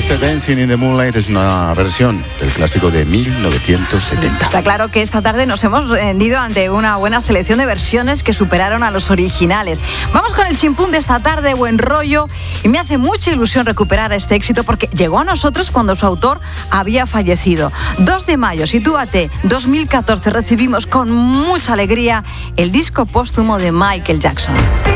Este Dancing in the Moonlight es una versión del clásico de 1970. Está claro que esta tarde nos hemos rendido ante una buena selección de versiones que superaron a los originales. Vamos con el chimpún de esta tarde, buen rollo, y me hace mucha ilusión recuperar este éxito porque llegó a nosotros cuando su autor había fallecido. 2 de mayo, sitúate, 2014, recibimos con mucha alegría el disco póstumo de Michael Jackson.